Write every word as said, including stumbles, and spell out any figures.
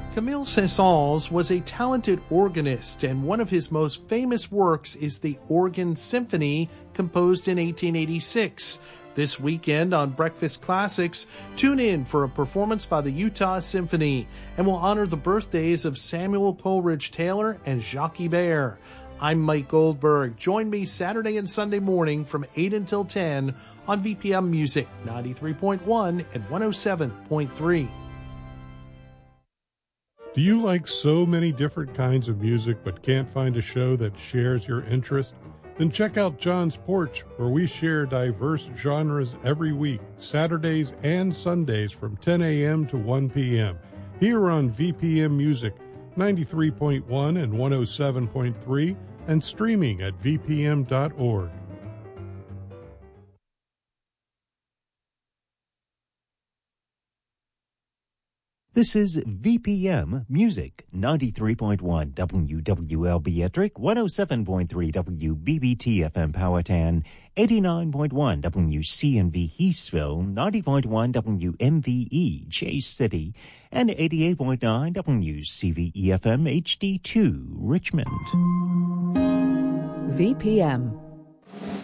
Camille Saint-Saëns was a talented organist, and one of his most famous works is the Organ Symphony, composed in eighteen eighty-six. This weekend on Breakfast Classics, tune in for a performance by the Utah Symphony, and we'll honor the birthdays of Samuel Coleridge Taylor and Jacques Ibert. I'm Mike Goldberg. Join me Saturday and Sunday morning from eight until ten on V P M Music ninety-three point one and one oh seven point three. Do you like so many different kinds of music but can't find a show that shares your interest? Then check out John's Porch, where we share diverse genres every week, Saturdays and Sundays from ten a.m. to one p.m. here on V P M Music ninety-three point one and one oh seven point three and streaming at v p m dot org. This is V P M Music, ninety-three point one W W L B Ettrick, one oh seven point three W B B T F M Powhatan, eighty-nine point one W C N V Heathsville, ninety point one W M V E Chase City, and eighty-eight point nine W C V E F M H D two Richmond. V P M